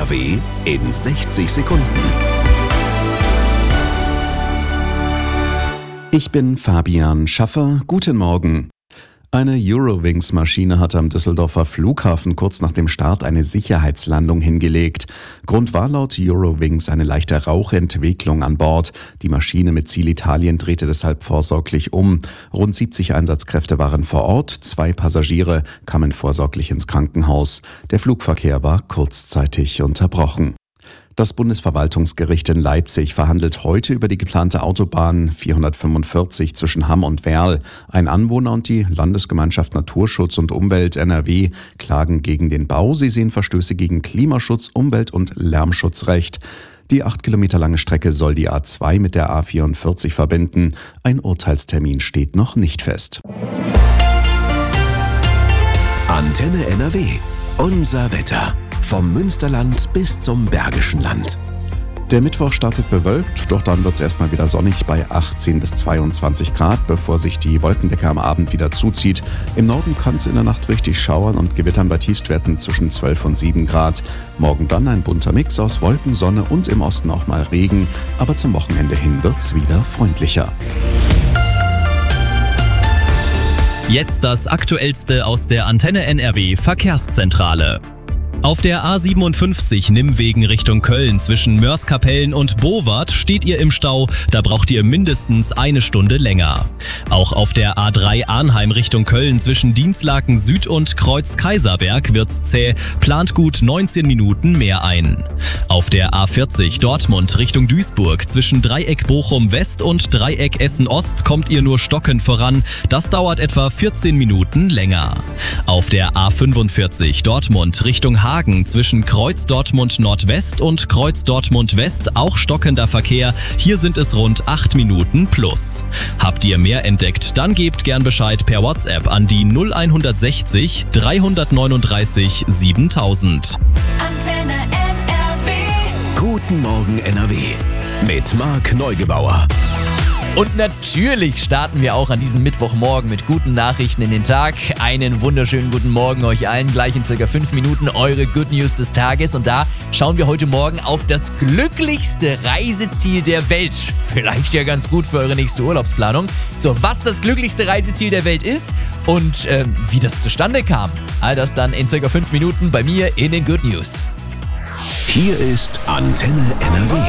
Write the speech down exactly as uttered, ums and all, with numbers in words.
N R W in sechzig Sekunden. Ich bin Fabian Schaffer. Guten Morgen. Eine Eurowings-Maschine hat am Düsseldorfer Flughafen kurz nach dem Start eine Sicherheitslandung hingelegt. Grund war laut Eurowings eine leichte Rauchentwicklung an Bord. Die Maschine mit Ziel Italien drehte deshalb vorsorglich um. Rund siebzig Einsatzkräfte waren vor Ort, zwei Passagiere kamen vorsorglich ins Krankenhaus. Der Flugverkehr war kurzzeitig unterbrochen. Das Bundesverwaltungsgericht in Leipzig verhandelt heute über die geplante Autobahn vierhundertfünfundvierzig zwischen Hamm und Werl. Ein Anwohner und die Landesgemeinschaft Naturschutz und Umwelt N R W klagen gegen den Bau. Sie sehen Verstöße gegen Klimaschutz, Umwelt- und Lärmschutzrecht. Die acht Kilometer lange Strecke soll die A zwei mit der A vierundvierzig verbinden. Ein Urteilstermin steht noch nicht fest. Antenne N R W. Unser Wetter. Vom Münsterland bis zum Bergischen Land. Der Mittwoch startet bewölkt, doch dann wird es erstmal wieder sonnig bei achtzehn bis zweiundzwanzig Grad, bevor sich die Wolkendecke am Abend wieder zuzieht. Im Norden kann es in der Nacht richtig schauern und gewittern bei Tiefstwerten zwischen zwölf und sieben Grad. Morgen dann ein bunter Mix aus Wolken, Sonne und im Osten auch mal Regen, aber zum Wochenende hin wird's wieder freundlicher. Jetzt das Aktuellste aus der Antenne N R W Verkehrszentrale. Auf der A siebenundfünfzig Nimmwegen Richtung Köln zwischen Mörs-Kapellen und Bowart steht ihr im Stau, da braucht ihr mindestens eine Stunde länger. Auch auf der A drei Arnheim Richtung Köln zwischen Dinslaken Süd und Kreuz Kaiserberg wird's zäh, plant gut neunzehn Minuten mehr ein. Auf der A vierzig Dortmund Richtung Duisburg zwischen Dreieck Bochum West und Dreieck Essen Ost kommt ihr nur stockend voran, das dauert etwa vierzehn Minuten länger. Auf der A fünfundvierzig Dortmund Richtung Hagen zwischen Kreuz Dortmund Nordwest und Kreuz Dortmund West auch stockender Verkehr. Hier sind es rund acht Minuten plus. Habt ihr mehr entdeckt, dann gebt gern Bescheid per WhatsApp an die null hundertsechzig dreihundertneununddreißig siebentausend. Antenne N R W. Guten Morgen N R W mit Marc Neugebauer. Und natürlich starten wir auch an diesem Mittwochmorgen mit guten Nachrichten in den Tag. Einen wunderschönen guten Morgen euch allen. Gleich in circa fünf Minuten eure Good News des Tages. Und da schauen wir heute Morgen auf das glücklichste Reiseziel der Welt. Vielleicht ja ganz gut für eure nächste Urlaubsplanung. So, was das glücklichste Reiseziel der Welt ist und ähm, wie das zustande kam. All das dann in circa fünf Minuten bei mir in den Good News. Hier ist Antenne N R W.